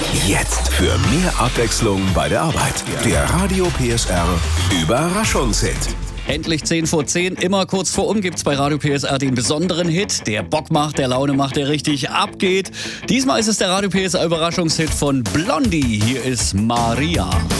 Jetzt für mehr Abwechslung bei der Arbeit. Der Radio PSR Überraschungshit. Endlich 10 vor 10, immer kurz vor gibt's bei Radio PSR den besonderen Hit, der Bock macht, der Laune macht, der richtig abgeht. Diesmal ist es der Radio PSR Überraschungshit von Blondie. Hier ist Maria.